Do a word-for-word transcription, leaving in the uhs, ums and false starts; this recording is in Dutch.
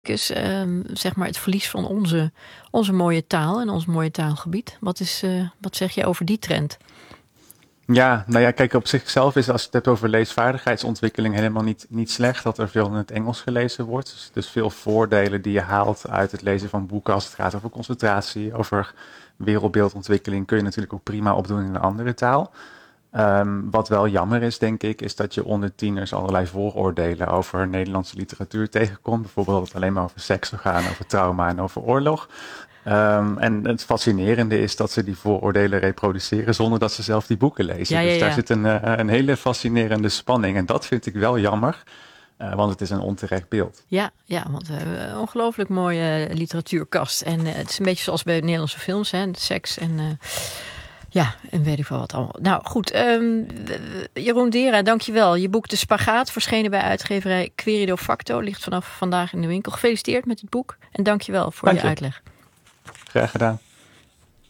is um, zeg maar het verlies van onze, onze mooie taal en ons mooie taalgebied. Wat, is, uh, wat zeg je over die trend? Ja, nou ja, kijk, op zichzelf is als je het hebt over leesvaardigheidsontwikkeling helemaal niet, niet slecht dat er veel in het Engels gelezen wordt. Dus, dus veel voordelen die je haalt uit het lezen van boeken als het gaat over concentratie, over wereldbeeldontwikkeling, kun je natuurlijk ook prima opdoen in een andere taal. Um, wat wel jammer is, denk ik, is dat je onder tieners allerlei vooroordelen over Nederlandse literatuur tegenkomt. Bijvoorbeeld dat het alleen maar over seks zou gaan, over trauma en over oorlog. Um, en het fascinerende is dat ze die vooroordelen reproduceren zonder dat ze zelf die boeken lezen. Ja, ja, ja. Dus daar zit een, uh, een hele fascinerende spanning. En dat vind ik wel jammer, uh, want het is een onterecht beeld. Ja, ja, want we hebben een ongelooflijk mooie literatuurkast. En uh, het is een beetje zoals bij Nederlandse films, hè, seks en... Uh, Ja, en weet ik wel wat allemaal. Nou goed, um, Jeroen Dera, dankjewel. Je boek De Spagaat, verschenen bij uitgeverij Querido Facto, ligt vanaf vandaag in de winkel. Gefeliciteerd met het boek en dankjewel voor Dank je je. uitleg. Graag gedaan.